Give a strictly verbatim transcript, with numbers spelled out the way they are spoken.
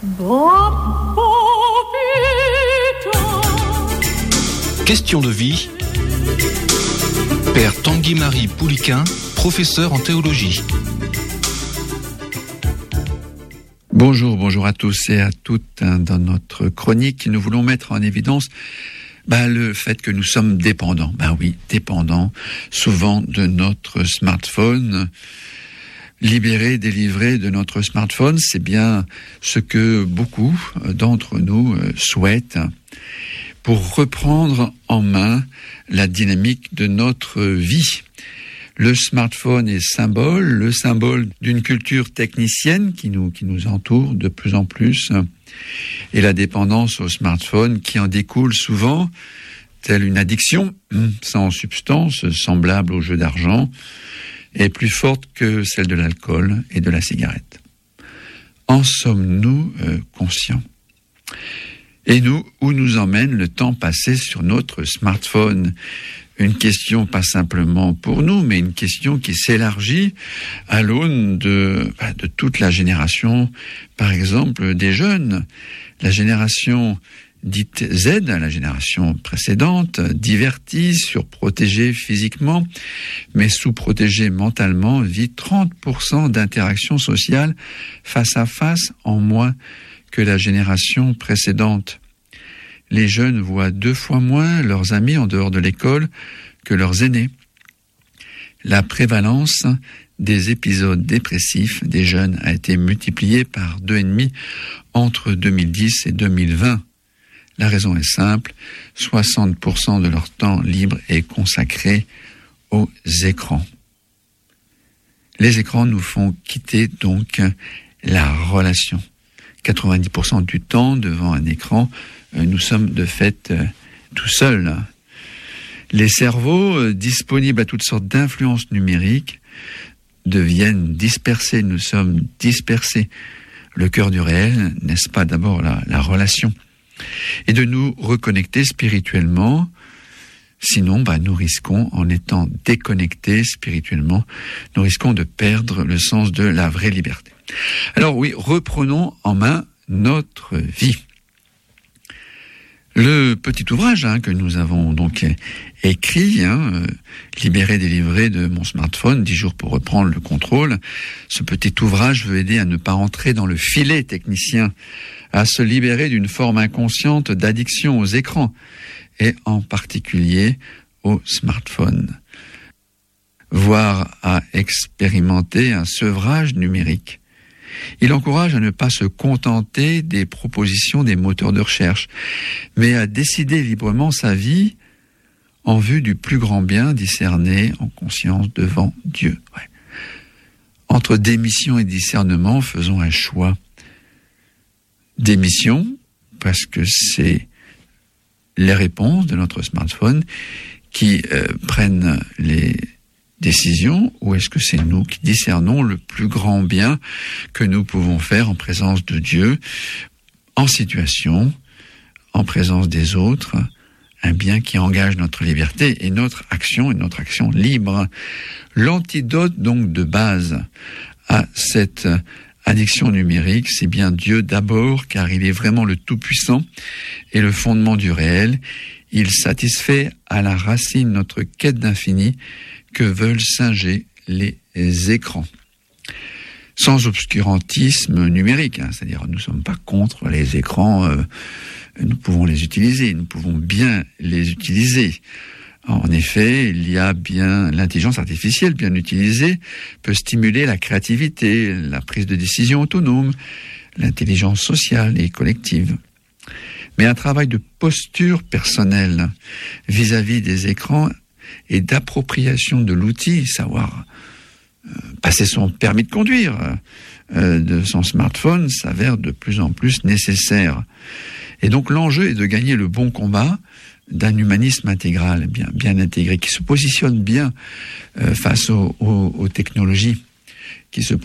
Question de vie. Père Tanguy-Marie Pouliquin, professeur en théologie. Bonjour, bonjour à tous et à toutes. Dans notre chronique, nous voulons mettre en évidence bah, le fait que nous sommes dépendants. Bah oui, dépendants souvent de notre smartphone. Libérés, délivrés de notre smartphone, c'est bien ce que beaucoup d'entre nous souhaitent pour reprendre en main la dynamique de notre vie. Le smartphone est symbole, le symbole d'une culture technicienne qui nous, qui nous entoure de plus en plus, et la dépendance au smartphone qui en découle souvent, telle une addiction sans substance, semblable au jeu d'argent, est plus forte que celle de l'alcool et de la cigarette. En sommes-nous euh, conscients ? Et nous, où nous emmène le temps passé sur notre smartphone ? Une question pas simplement pour nous, mais une question qui s'élargit à l'aune de, bah, de toute la génération, par exemple des jeunes. La génération dite Z, la génération précédente, divertie, surprotégée physiquement, mais sous-protégée mentalement, vit trente pour cent d'interactions sociales face à face en moins que la génération précédente. Les jeunes voient deux fois moins leurs amis en dehors de l'école que leurs aînés. La prévalence des épisodes dépressifs des jeunes a été multipliée par deux virgule cinq entre deux mille dix et deux mille vingt. La raison est simple, soixante pour cent de leur temps libre est consacré aux écrans. Les écrans nous font quitter donc la relation. quatre-vingt-dix pour cent du temps devant un écran, nous sommes de fait tout seuls. Les cerveaux, disponibles à toutes sortes d'influences numériques, deviennent dispersés. Nous sommes dispersés. Le cœur du réel, n'est-ce pas d'abord la, la relation ? Et de nous reconnecter spirituellement, sinon bah, nous risquons, en étant déconnectés spirituellement, nous risquons de perdre le sens de la vraie liberté. Alors oui, reprenons en main notre vie. Le petit ouvrage hein, que nous avons donc écrit, hein, euh, Libéré, délivré de mon smartphone, dix jours pour reprendre le contrôle, ce petit ouvrage veut aider à ne pas rentrer dans le filet technicien, à se libérer d'une forme inconsciente d'addiction aux écrans, et en particulier au smartphone, voire à expérimenter un sevrage numérique. Il encourage à ne pas se contenter des propositions des moteurs de recherche, mais à décider librement sa vie en vue du plus grand bien discerné en conscience devant Dieu. Ouais. Entre démission et discernement, faisons un choix. Démission, parce que c'est les réponses de notre smartphone qui euh, prennent les décision, ou est-ce que c'est nous qui discernons le plus grand bien que nous pouvons faire en présence de Dieu, en situation, en présence des autres, un bien qui engage notre liberté et notre action, et notre action libre. L'antidote donc de base à cette addiction numérique, c'est bien Dieu d'abord, car il est vraiment le Tout-Puissant et le fondement du réel. Il satisfait à la racine notre quête d'infini que veulent singer les écrans. Sans obscurantisme numérique, hein, c'est-à-dire nous ne sommes pas contre les écrans, euh, nous pouvons les utiliser, nous pouvons bien les utiliser. En effet, il y a bien l'intelligence artificielle bien utilisée peut stimuler la créativité, la prise de décision autonome, l'intelligence sociale et collective. Mais un travail de posture personnelle vis-à-vis des écrans et d'appropriation de l'outil, savoir euh, passer son permis de conduire euh, de son smartphone, s'avère de plus en plus nécessaire. Et donc l'enjeu est de gagner le bon combat d'un humanisme intégral, bien, bien intégré, qui se positionne bien euh, face aux, aux, aux technologies, qui se